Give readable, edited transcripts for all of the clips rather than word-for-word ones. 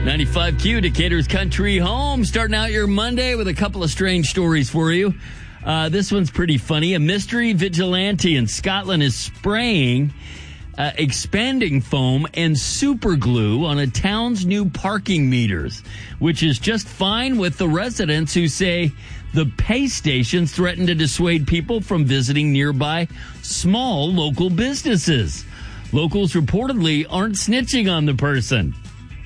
95Q, Decatur's Country Home. Starting out your Monday with a couple of strange stories for you. This one's pretty funny. A mystery vigilante in Scotland is spraying expanding foam and super glue on a town's new parking meters, which is just fine with the residents who say the pay stations threaten to dissuade people from visiting nearby small local businesses. Locals reportedly aren't snitching on the person.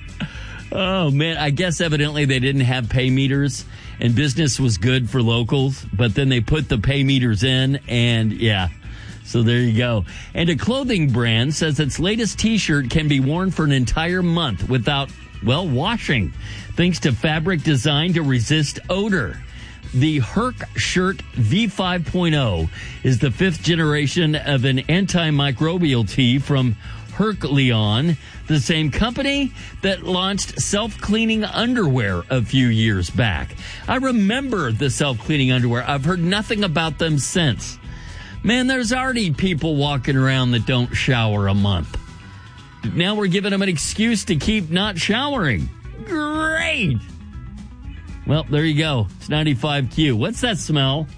Oh, man, I guess evidently they didn't have pay meters and business was good for locals, but then they put the pay meters in and, yeah, so there you go. And a clothing brand says its latest T-shirt can be worn for an entire month without, well, washing, thanks to fabric designed to resist odor. The Herc Shirt V5.0 is the fifth generation of an antimicrobial tee from Hercleon, the same company that launched self-cleaning underwear a few years back. I remember the self-cleaning underwear. I've heard nothing about them since. Man, there's already people walking around that don't shower a month. Now we're giving them an excuse to keep not showering. Great! Well, there you go. It's 95Q. What's that smell?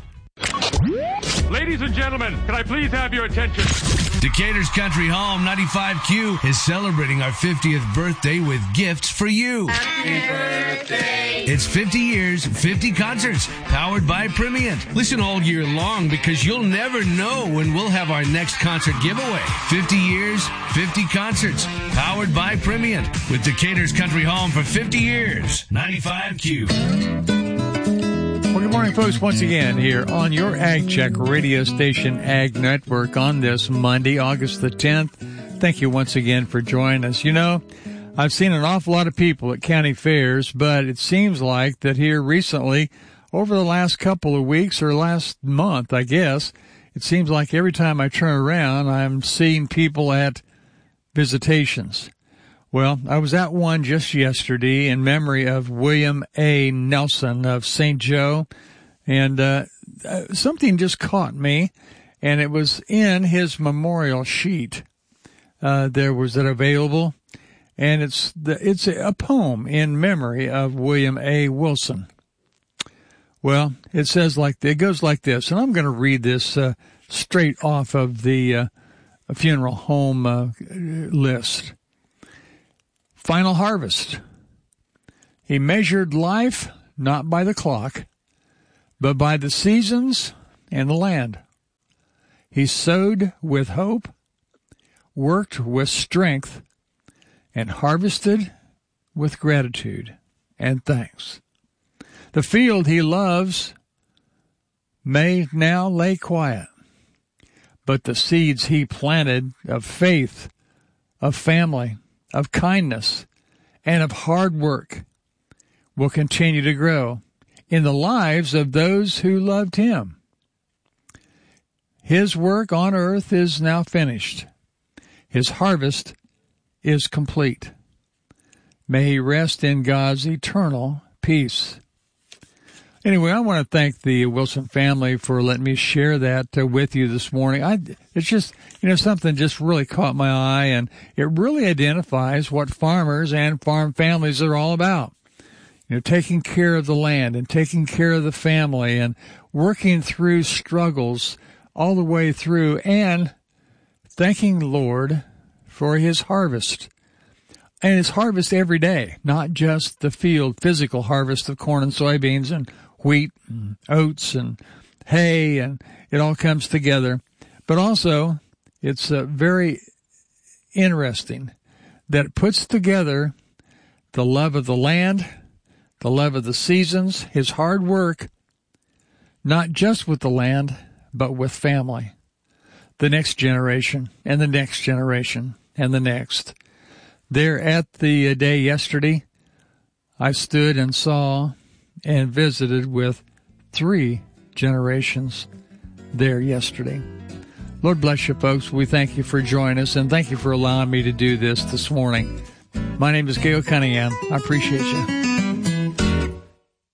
Ladies and gentlemen, can I please have your attention? Decatur's Country Home 95Q is celebrating our 50th birthday with gifts for you. Happy birthday. It's 50 years, 50 concerts, powered by Primient. Listen all year long because you'll never know when we'll have our next concert giveaway. 50 years, 50 concerts, powered by Primient. With Decatur's Country Home for 50 years. 95Q. Well, good morning, folks, once again here on your Ag Check radio station, Ag Network, on this Monday, August the 10th. Thank you once again for joining us. You know, I've seen an awful lot of people at county fairs, but it seems like that here recently, over the last couple of weeks or last month, I guess, it seems like every time I turn around, I'm seeing people at visitations. Well, I was at one just yesterday in memory of William A. Nelson of St. Joe, and something just caught me, and it was in his memorial sheet. There was it available, and it's a poem in memory of William A. Wilson. Well, it goes like this, and I'm going to read this straight off of the funeral home list. Final harvest. He measured life not by the clock, but by the seasons and the land. He sowed with hope, worked with strength, and harvested with gratitude and thanks. The field he loves may now lay quiet, but the seeds he planted of faith, of family, of kindness, and of hard work will continue to grow in the lives of those who loved him. His work on earth is now finished. His harvest is complete. May he rest in God's eternal peace. Anyway, I want to thank the Wilson family for letting me share that with you this morning. It's just, something just really caught my eye, and it really identifies what farmers and farm families are all about. Taking care of the land and taking care of the family and working through struggles all the way through and thanking the Lord for his harvest. And his harvest every day, not just the physical harvest of corn and soybeans and wheat and oats and hay, and it all comes together. But also, it's very interesting that it puts together the love of the land, the love of the seasons, his hard work, not just with the land, but with family, the next generation and the next generation and the next. There at the day yesterday, I stood and saw and visited with 3 generations there yesterday. Lord bless you, folks. We thank you for joining us, and thank you for allowing me to do this morning. My name is Gail Cunningham. I appreciate you.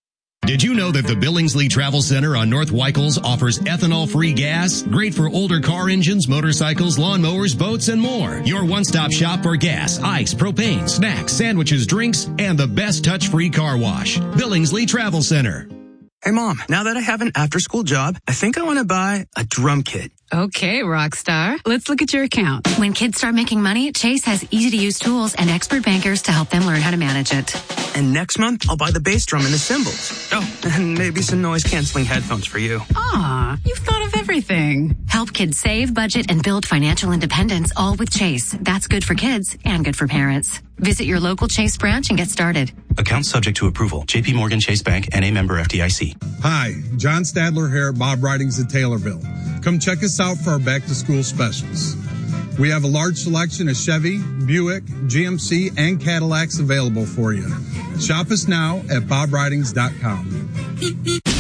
Did you know that the Billingsley Travel Center on North Weichels offers ethanol-free gas? Great for older car engines, motorcycles, lawnmowers, boats, and more. Your one-stop shop for gas, ice, propane, snacks, sandwiches, drinks, and the best touch-free car wash. Billingsley Travel Center. Hey, Mom, now that I have an after-school job, I think I want to buy a drum kit. Okay, Rockstar. Let's look at your account. When kids start making money, Chase has easy-to-use tools and expert bankers to help them learn how to manage it. And next month, I'll buy the bass drum and the cymbals. Oh, and maybe some noise-canceling headphones for you. Aw, you've thought of everything. Help kids save, budget, and build financial independence, all with Chase. That's good for kids and good for parents. Visit your local Chase branch and get started. Account subject to approval. J.P. Morgan Chase Bank, N.A. member FDIC. Hi, John Stadler here at Bob Ridings in Taylorville. Come check us out for our back-to-school specials. We have a large selection of Chevy, Buick, GMC, and Cadillacs available for you. Shop us now at bobridings.com.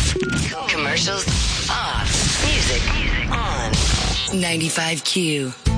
Commercials off. Music on. 95Q.